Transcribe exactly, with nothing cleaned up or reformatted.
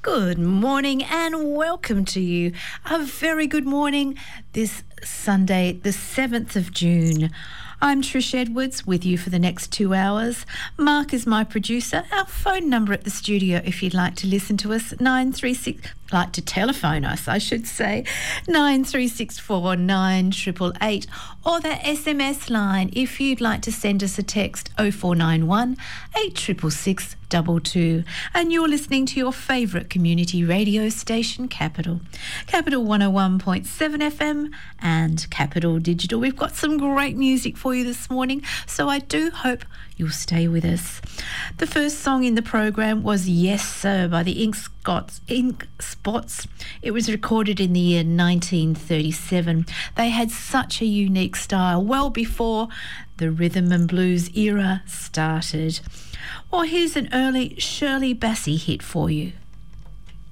Good morning and welcome to you. A very good morning this Sunday, the seventh of June. I'm Trish Edwards with you for the next two hours. Mark is my producer. Our phone number at the studio, if you'd like to listen to us, nine three six, like to telephone us, I should say, nine three six four nine eight eight eight, or the S M S line if you'd like to send us a text, oh four nine one, eight six six six two two. And you're listening to your favourite community radio station, Capital. Capital one oh one point seven F M and Capital Digital. We've got some great music for you this morning, so I do hope you'll stay with us. The first song in the program was Yes Sir by the Ink Spots. Ink Spots. It was recorded in the year nineteen thirty-seven. They had such a unique style well before the rhythm and blues era started. Well, here's an early Shirley Bassey hit for you.